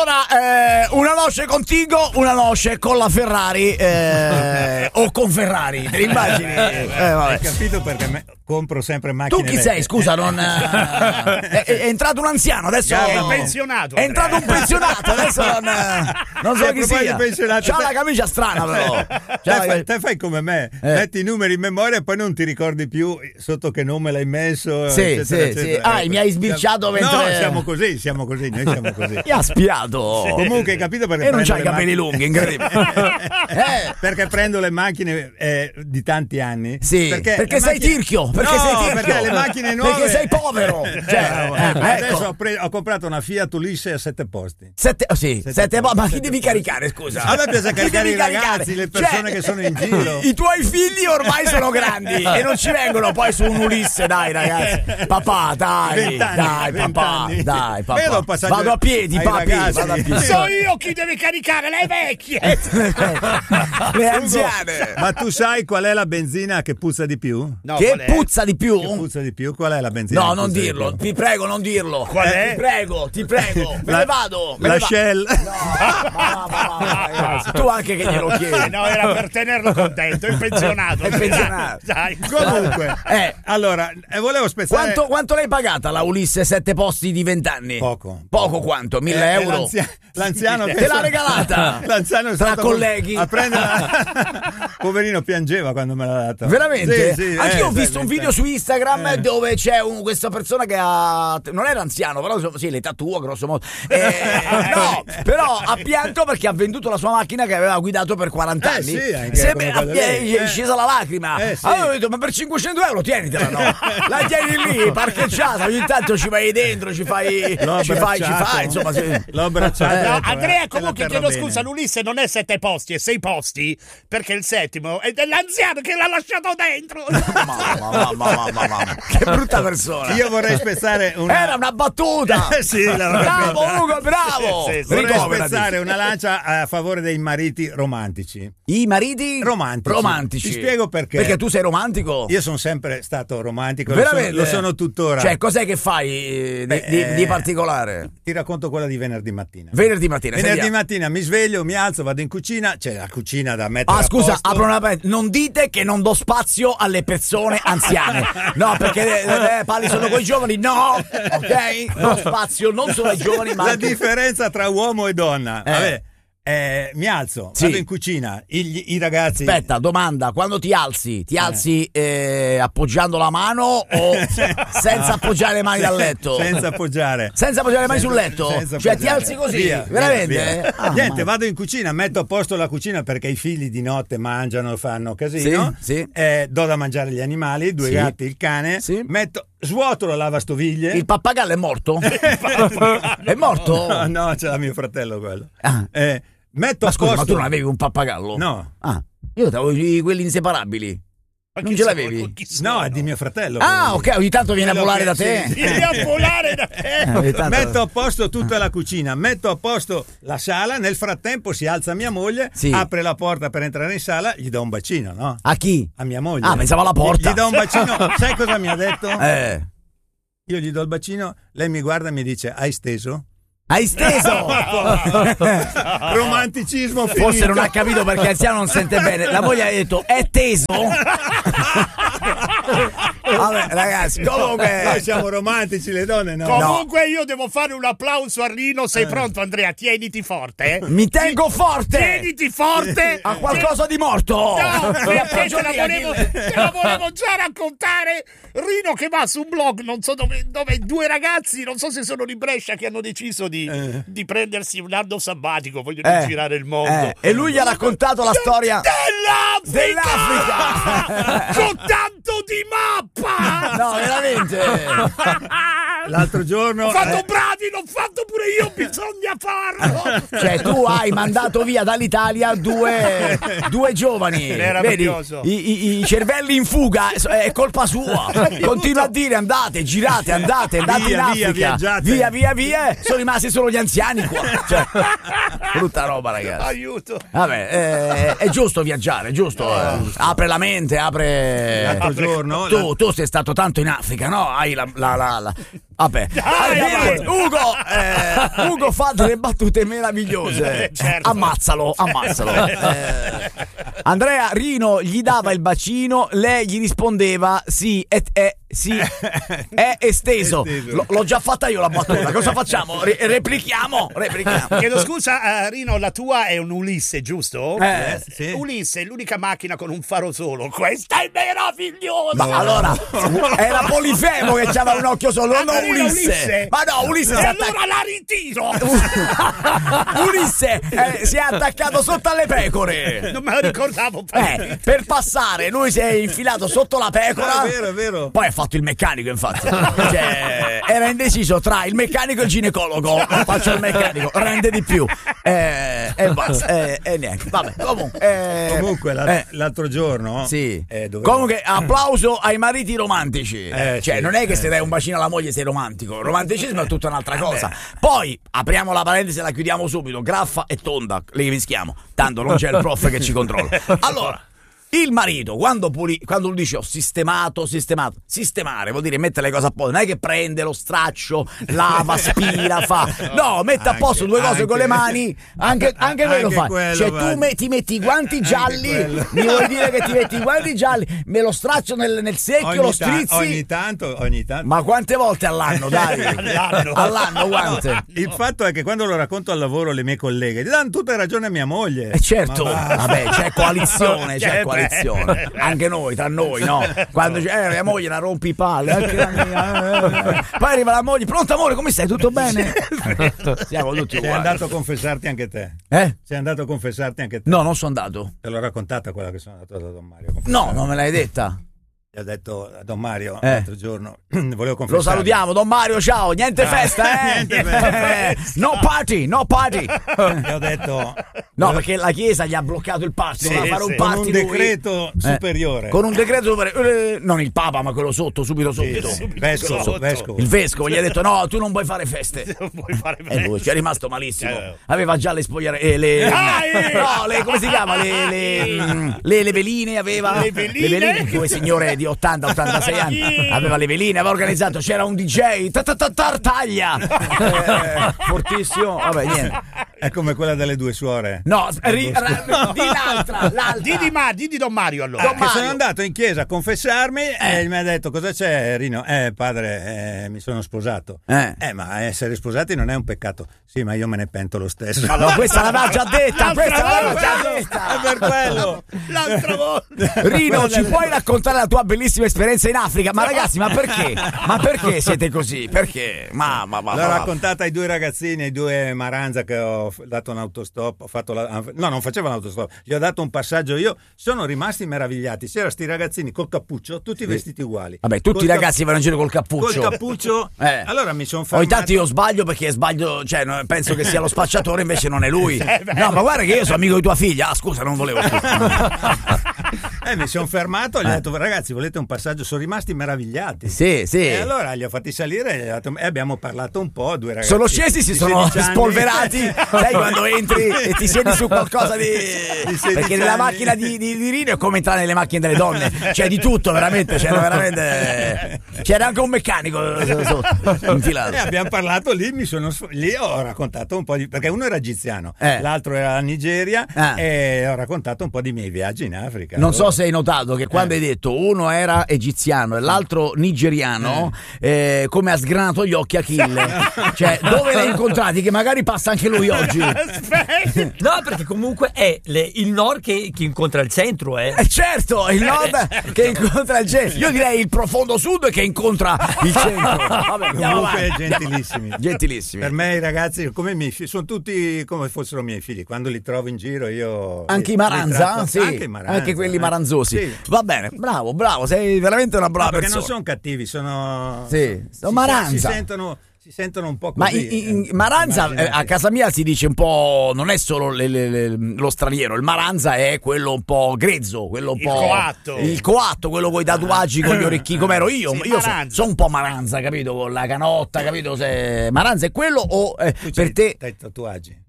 Allora, una noce con Tigo, una noce con la Ferrari o con Ferrari, te immagini? Hai capito perché compro sempre macchine. Tu chi sei? Scusa, non è entrato un anziano, adesso è il pensionato. È entrato un pensionato, adesso non so chi sia. C'ha la camicia strana però. Te fai come me, metti i numeri in memoria e poi non ti ricordi più sotto che nome l'hai messo. Sì, eccetera, sì. eccetera. Mi hai sbirciato mentre. No, siamo così, noi siamo così. Mi ha spiato. Comunque hai capito perché. E non c'hai i capelli lunghi, incredibile. Perché prendo le macchine di tanti anni. Sì, perché sei tirchio. Perché sei tirchio. Perché le macchine nuove. Perché sei povero. Adesso ho comprato una Fiat Ulisse a 7 posti. Sette posti. Ma chi devi caricare, scusa? A me piace caricare i ragazzi, le persone che sono in giro. I tuoi figli ormai sono grandi e non ci vengono poi su un Ulisse, dai ragazzi. Papà, dai, papà. Vado a piedi, papi. So io chi deve caricare, le vecchie. Le anziane. Ma tu sai qual è la benzina che puzza di più? No, che puzza di più? Che puzza di più? Qual è la benzina? No, non dirlo, ti prego, non dirlo. Qual è? Ti prego. Me ne vado. La Shell. No, tu anche che glielo chiedi. No, era per tenerlo contento, il pensionato. Dai. Comunque, allora, volevo spezzare. Quanto l'hai pagata la Ulisse 7 posti di 20 anni? Poco Quanto? 1.000 euro? L'anziano te l'ha regalata. L'anziano è stato tra colleghi a prenderla. Poverino piangeva quando me l'ha data. Veramente? Sì, anch'io ho visto un video su Instagram dove c'è questa persona che non era anziano, però sì, l'età tua grosso modo. No, però ha pianto perché ha venduto la sua macchina che aveva guidato per 40 anni. Sì, è scesa la lacrima. Sì. Allora ho detto, ma per 500 euro tienitela, no? La tieni lì, parcheggiata, ogni tanto ci vai dentro, ci fai, insomma. L'ho abbracciato. No, Andrea, comunque chiedo scusa, l'Ulisse non è 7 posti, è 6 posti, perché il settimo è dell'anziano che l'ha lasciato dentro. Mamma, che brutta persona. Io vorrei spezzare Era una battuta. Sì, bravo Ugo, bravo. Vorrei spezzare una lancia a favore dei mariti romantici. I mariti romantici. Ti spiego perché. Perché tu sei romantico? Io sono sempre stato romantico. Veramente? Lo sono tuttora. Cioè, cos'è che fai di particolare? Ti racconto quella di venerdì mattina. Venerdì mattina mi sveglio, mi alzo, vado in cucina, c'è la cucina da mettere scusa, apro una parentesi. Non dite che non do spazio alle persone anziane. No, perché pali sono coi giovani. No, ok? Do spazio non solo ai giovani, ma la anche... differenza tra uomo e donna. Vabbè. Mi alzo, vado in cucina, i ragazzi. Aspetta, domanda, quando ti alzi appoggiando la mano o senza appoggiare le mani dal letto? Senza appoggiare le mani sul letto? Cioè ti alzi così? Via, veramente? Niente, vado in cucina, metto a posto la cucina perché i figli di notte mangiano, fanno casino. Sì. Do da mangiare agli animali, 2 gatti, il cane. Svuoto la lavastoviglie. Il pappagallo è morto? È morto? No, c'era mio fratello quello. Ma scusa, ma tu non avevi un pappagallo? No. Io avevo quelli inseparabili. Non ce l'avevi? No, è di mio fratello. Ok, ogni tanto viene a volare da te. Vieni a volare da te. Metto a posto tutta la cucina, metto a posto la sala. Nel frattempo si alza mia moglie, apre la porta per entrare in sala, gli do un bacino, no? A chi? A mia moglie. Pensavo alla porta. Gli do un bacino. Sai cosa mi ha detto? Io gli do il bacino, lei mi guarda e mi dice: hai steso? Hai steso? Romanticismo finito. Forse non ha capito perché anziano non sente bene. La moglie ha detto: è teso? Vabbè, ragazzi, comunque noi siamo romantici, le donne no. Comunque io devo fare un applauso a Rino. Sei pronto, Andrea? Tieniti forte. Mi tengo forte. Tieniti forte. Ha qualcosa di morto? No, perché te la volevo già raccontare. Rino che va su un blog, non so dove 2 ragazzi, non so se sono di Brescia, che hanno deciso di prendersi un anno sabbatico, vogliono girare il mondo. E lui gli ha raccontato la storia dell'Africa. Con tanto di mappa. No, veramente. L'altro giorno ho fatto bravi, l'ho fatto pure io, bisogna farlo. Cioè tu hai mandato via dall'Italia due giovani, vedi, i cervelli in fuga, è colpa sua. Continua a dire andate, girate, andate in Africa, via, sono rimasti solo gli anziani qua. Cioè, brutta roba, ragazzi. Aiuto. Vabbè, è giusto viaggiare, è giusto. Apre la mente, apre. L'altro giorno tu sei stato tanto in Africa, no? Hai Vabbè, Ugo fa delle battute meravigliose. Certo. Ammazzalo. Andrea Rino gli dava il bacino, lei gli rispondeva sì, sì, è esteso. L'ho già fatta io la battuta. Cosa facciamo? Replichiamo. Chiedo scusa, Rino, la tua è un Ulisse, giusto? Sì. Ulisse è l'unica macchina con un faro solo. Questa è meravigliosa. Ma allora era Polifemo che aveva un occhio solo, non Ulisse. Ma no, Ulisse e allora la ritiro. Ulisse si è attaccato sotto alle pecore. Non me lo ricordavo. Per passare, lui si è infilato sotto la pecora. È vero. Poi ha fatto il meccanico, infatti. Cioè, era indeciso tra il meccanico e il ginecologo. Faccio il meccanico, rende di più. E basta. E niente. Vabbè, comunque l'altro giorno. Sì. Comunque, applauso ai mariti romantici. Cioè, non è che se dai un bacino alla moglie sei romantico. Romanticismo è tutta un'altra cosa. Poi apriamo la parentesi e la chiudiamo subito. Graffa e tonda, le rischiamo. Tanto non c'è il prof che ci controlla. Allora, il marito, quando lui dice ho sistemato, sistemare vuol dire mettere le cose a posto, non è che prende lo straccio, lava, spira, fa. No, mette a posto due cose con le mani, anche quello fa. Cioè tu ti metti i guanti gialli, mi vuoi dire che ti metti i guanti gialli, me lo straccio nel secchio, lo strizzi. Ogni tanto. Ma quante volte all'anno, dai? All'anno quante? No. Il fatto è che quando lo racconto al lavoro le mie colleghe danno tutta ragione a mia moglie. Certo, vabbè, c'è coalizione, anche noi, tra noi, no? Quando c'è mia moglie la rompi i palle, anche la mia. Poi arriva la moglie, pronto amore, come stai? Tutto bene? Siamo tutti uguali. Sei andato a confessarti anche te? Sei andato a confessarti anche te? No, non sono andato. Te l'ho raccontata quella che sono andato da Don Mario? No, non me l'hai detta. Gli ho detto a Don Mario l'altro giorno, volevo confessare. Lo salutiamo, Don Mario, ciao, niente festa, Niente festa. No party. Gli ho detto no, perché la chiesa gli ha bloccato il party, doveva fare un party con un decreto superiore. Con un decreto superiore, non il Papa, ma quello sotto, subito. Vescovo. Il vescovo gli ha detto no, tu non puoi fare feste. Non puoi fare feste. E lui ci è rimasto malissimo. Aveva già le spogliare come si chiama? Le veline aveva. Le veline? Due signore di 80-86 anni aveva le veline, aveva organizzato, c'era un DJ tartaglia fortissimo, vabbè, niente. È come quella delle due suore. No, di l'altra. Di Don Mario allora. Che sono andato in chiesa a confessarmi e mi ha detto cosa c'è Rino? Padre, mi sono sposato. Ma essere sposati non è un peccato. Sì, ma io me ne pento lo stesso. No, questa l'aveva già detta. È per quello. L'altra volta. Rino, ci puoi raccontare la tua bellissima esperienza in Africa? Ma ragazzi, ma perché? Ma perché siete così? Perché? Ma. L'ho raccontata ai due ragazzini, ai due Maranza che ho dato un autostop, no, non facevo l'autostop, gli ho dato un passaggio io, sono rimasti meravigliati. C'erano sti ragazzini col cappuccio, tutti vestiti uguali. Vabbè, tutti i ragazzi vanno in giro col cappuccio. Allora mi sono fermato. Ogni tanto io sbaglio perché cioè penso che sia lo spacciatore, invece non è lui. No, ma guarda che io sono amico di tua figlia. Scusa, non volevo. Mi sono fermato, gli ho detto ragazzi, volete un passaggio? Sono rimasti meravigliati. Sì. E allora li ho fatti salire e abbiamo parlato un po', due ragazzi. Sono scesi, si sono spolverati. Sai quando entri e ti siedi su qualcosa di perché nella macchina di Rino è come entrare nelle macchine delle donne, c'è di tutto veramente, c'era anche un meccanico infilato. E abbiamo parlato lì, lì ho raccontato un po' perché uno era egiziano, l'altro era la Nigeria e ho raccontato un po' di miei viaggi in Africa. Non so se hai notato che quando hai detto uno era egiziano e l'altro nigeriano, come ha sgranato gli occhi a Achille. Cioè, dove l'hai incontrati? Che magari passa anche lui oggi. No, perché comunque è il nord che incontra il centro, certo, il nord che incontra il centro. Io direi il profondo sud che incontra il centro. Vabbè, comunque gentilissimi. Per me i ragazzi come i miei figli sono tutti come fossero miei figli. Quando li trovo in giro io anche i Maranza? Sì, anche quelli maranzosi. Sì. Va bene, bravo, sei veramente una brava persona. Perché non sono cattivi, sono Maranza. Si sentono un po' così. Ma in Maranza a casa mia si dice un po', non è solo lo straniero, il Maranza è quello un po' grezzo, quello un po' il coatto, quello con i tatuaggi, con gli orecchi, come ero io. Io sono un po' Maranza, capito? Con la canotta, capito? Se Maranza è quello o per te? Hai tatuaggi?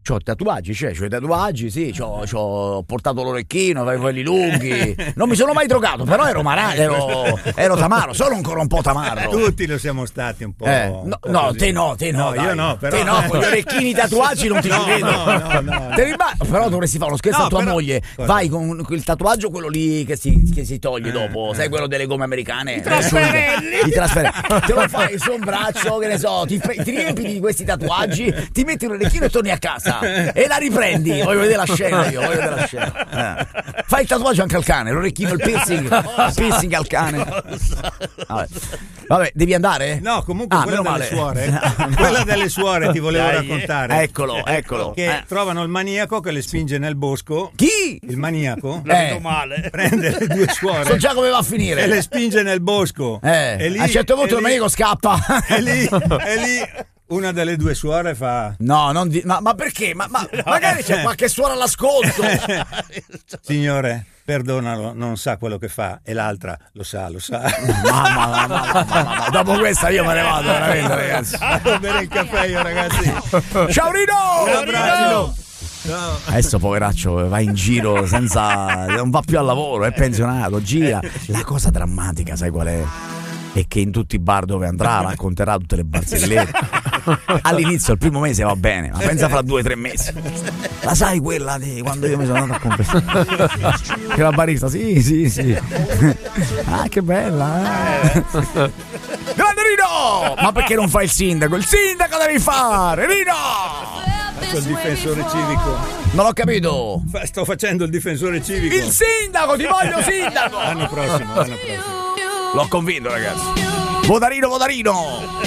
C'ho tatuaggi, c'ho i tatuaggi, sì, c'ho portato l'orecchino, i capelli lunghi. Non mi sono mai drogato, però ero tamarro, sono ancora un po' tamarro. Tutti lo siamo stati un po'. Te no. Io no, però. Te no, con gli orecchini i tatuaggi non ti ci vedo. No. Però dovresti fare uno scherzo a tua moglie. Cosa? Vai con quel tatuaggio, quello lì che si toglie dopo, sai, quello delle gomme americane. I trasferelli. Te lo fai su un braccio, che ne so, ti riempi di questi tatuaggi, ti metti l'orecchino e torni a casa. E la riprendi. Voglio vedere la scena. Fai il tatuaggio anche al cane, l'orecchino, il piercing al cane. Vabbè, devi andare? No, comunque quella delle suore ti volevo raccontare. Eccolo. Che trovano il maniaco che le spinge nel bosco. Chi? Il maniaco. Male. Prende le due suore. So già come va a finire. E le spinge nel bosco. E lì, a un certo punto il maniaco scappa. E lì una delle due suore fa: no, ma perché? Ma magari c'è qualche suora all'ascolto. Signore, perdonalo, non sa quello che fa. E l'altra lo sa. Mamma. Dopo questa io me ne vado veramente, ragazzi. Vado a bere il caffè io, ragazzi. Ciao Rino! Un abbraccio. No. Adesso poveraccio va in giro non va più al lavoro, è pensionato, gira. La cosa drammatica, sai qual è? E che in tutti i bar dove andrà racconterà tutte le barzellette. All'inizio, il primo mese va bene, ma pensa fra 2 o 3 mesi. La sai quella di quando io mi sono andato a comprare? Che la barista, sì. Ah, che bella. Grande Rino! Ma perché non fai il sindaco? Il sindaco devi fare, Rino! Faccio il difensore civico. Non ho capito. Sto facendo il difensore civico. Il sindaco, ti voglio sindaco! L'anno prossimo. L'ho convinto, ragazzi. Votarino.